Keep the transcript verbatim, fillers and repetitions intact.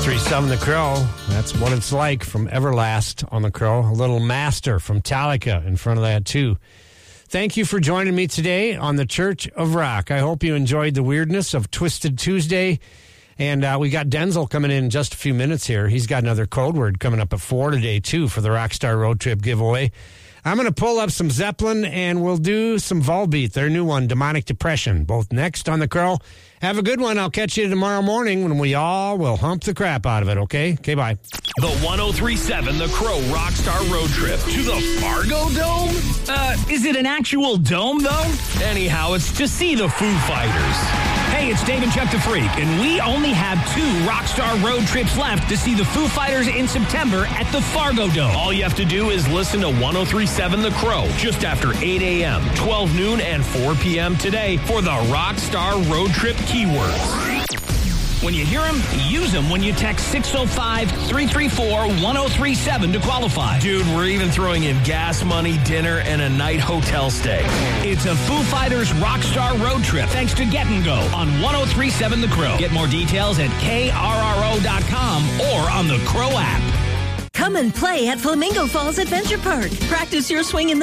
three seven The Crow. That's What It's Like from Everlast on The Crow. A little Master from Metallica in front of that, too. Thank you for joining me today on the Church of Rock. I hope you enjoyed the weirdness of Twisted Tuesday. And uh, we got Denzel coming in, in just a few minutes here. He's got another code word coming up at four today, too, for the Rockstar Road Trip giveaway. I'm going to pull up some Zeppelin, and we'll do some Volbeat, their new one, Demonic Depression, both next on The Crow. Have a good one. I'll catch you tomorrow morning when we all will hump the crap out of it, okay? Okay, bye. The one oh three point seven The Crow Rockstar Road Trip to the Fargo Dome? Uh, is it an actual dome, though? Anyhow, it's to see the Foo Fighters. Hey, it's Dave and Chuck the Freak, and we only have two Rockstar Road Trips left to see the Foo Fighters in September at the Fargo Dome. All you have to do is listen to one oh three point seven The Crow just after eight a.m., twelve noon, and four p.m. today for the Rockstar Road Trip keywords. When you hear them, use them when you text six oh five, three three four, one oh three seven to qualify. Dude, we're even throwing in gas money, dinner, and a night hotel stay. It's a Foo Fighters Rockstar Road Trip thanks to Get and Go on one oh three point seven The Crow. Get more details at K R R O dot com or on the Crow app. Come and play at Flamingo Falls Adventure Park. Practice your swing in the